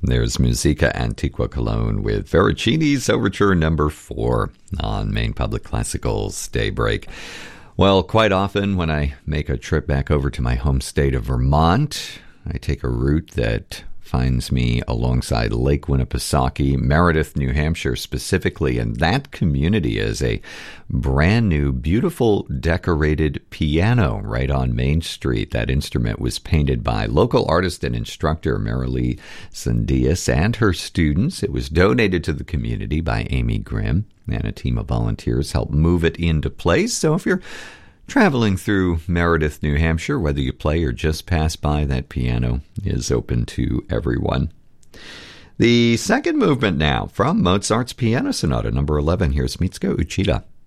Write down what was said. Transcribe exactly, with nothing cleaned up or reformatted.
There's Musica Antiqua Cologne with Veracini's Overture Number Four on Maine Public Classical's Daybreak. Well, quite often when I make a trip back over to my home state of Vermont, I take a route that finds me alongside Lake Winnipesaukee, Meredith, New Hampshire specifically, and that community is a brand new, beautiful, decorated piano right on Main Street. That instrument was painted by local artist and instructor Marilee Sandias and her students. It was donated to the community by Amy Grimm, and a team of volunteers helped move it into place. So if you're traveling through Meredith, New Hampshire, whether you play or just pass by, that piano is open to everyone. The second movement now from Mozart's Piano Sonata, number eleven. Here's Mitsuko Uchida.